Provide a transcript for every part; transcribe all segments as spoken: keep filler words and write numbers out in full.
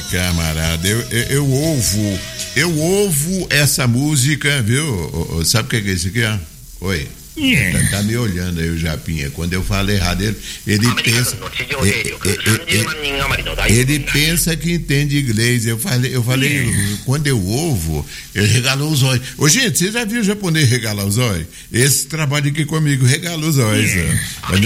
camarada, eu, eu, eu ouvo, eu ouvo essa música, viu? Sabe o que é isso aqui, ó? Oi. Yeah. Tá me olhando aí o Japinha. Quando eu falo errado, ele, ele pensa. Ele, ele, ele pensa que entende inglês. Eu falei, eu falei, yeah. Quando eu ouvo, ele regalou os olhos. Ô, gente, você já viu o japonês regalar os olhos? Esse trabalho aqui comigo regala os olhos. Yeah.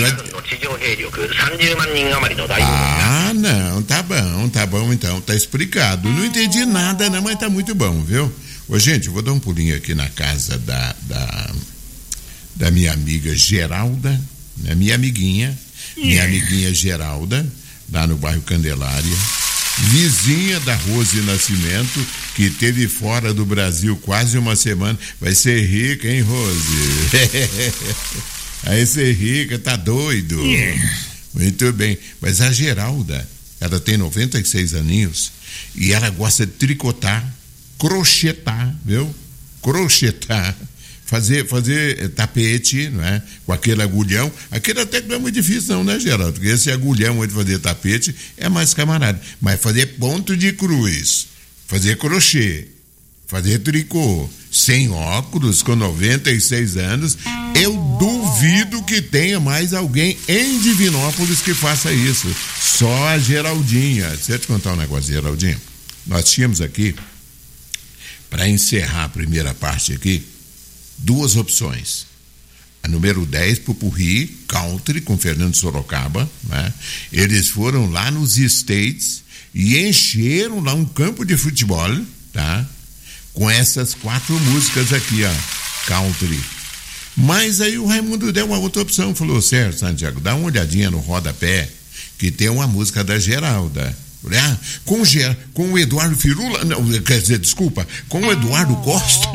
Ah, não, tá bom, tá bom então, tá explicado. Não entendi nada, não, mas tá muito bom, viu? Ô, gente, eu vou dar um pulinho aqui na casa da. da da minha amiga Geralda, né? minha amiguinha, minha amiguinha Geralda, lá no bairro Candelária, vizinha da Rose Nascimento, que teve fora do Brasil quase uma semana. Vai ser rica, hein, Rose? Vai ser rica, tá doido? Muito bem, mas a Geralda, ela tem noventa e seis aninhos e ela gosta de tricotar, crochetar, viu? Crochetar. Fazer, fazer tapete, não é? Com aquele agulhão. Aquele até que não é muito difícil não, né, Geraldo? Porque esse agulhão de fazer tapete é mais camarada. Mas fazer ponto de cruz, fazer crochê, fazer tricô, sem óculos, com noventa e seis anos, eu duvido que tenha mais alguém em Divinópolis que faça isso. Só a Geraldinha. Deixa eu te contar um negócio, Geraldinha. Nós tínhamos aqui, para encerrar a primeira parte aqui, duas opções. A número dez, Pupurri Country, com Fernando Sorocaba, né? Eles foram lá nos States e encheram lá um campo de futebol, tá? Com essas quatro músicas aqui, ó, country. Mas aí o Raimundo deu uma outra opção, falou: Sérgio Santiago, dá uma olhadinha no rodapé, que tem uma música da Geralda. Ah, com, o Ger, com o Eduardo Firula, não, quer dizer, desculpa, com o Eduardo Costa.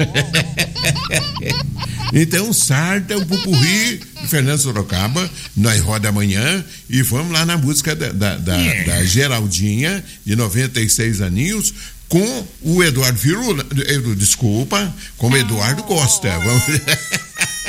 Então, sarta o Pupurri de Fernando Sorocaba, nós roda amanhã e vamos lá na música da, da, da, yeah. da Geraldinha, de noventa e seis aninhos, com o Eduardo Firula, desculpa, com o Eduardo Costa. Vamos...